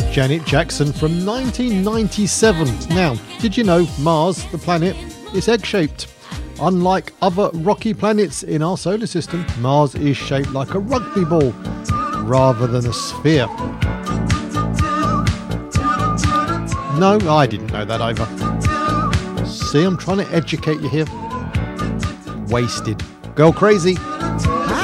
Janet Jackson from 1997. Now, did you know Mars, the planet, is egg-shaped? Unlike other rocky planets in our solar system, Mars is shaped like a rugby ball rather than a sphere. No, I didn't know that either. See, I'm trying to educate you here. Wasted. Girl crazy.